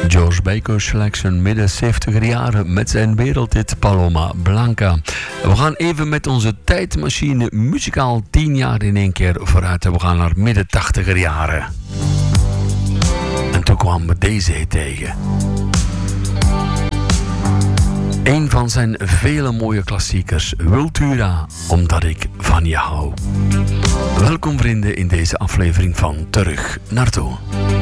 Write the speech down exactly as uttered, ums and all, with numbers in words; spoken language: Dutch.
George Baker Selection midden zeventiger jaren met zijn wereldhit Paloma Blanca. We gaan even met onze tijdmachine muzikaal tien jaar in één keer vooruit. We gaan naar midden tachtiger jaren. En toen kwamen we deze hit tegen. Een van zijn vele mooie klassiekers, Vultura, omdat ik van je hou. Welkom vrienden in deze aflevering van Terug Naartoe.